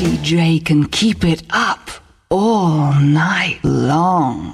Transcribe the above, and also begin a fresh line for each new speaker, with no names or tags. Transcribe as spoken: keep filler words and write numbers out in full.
D J can keep it up all night long.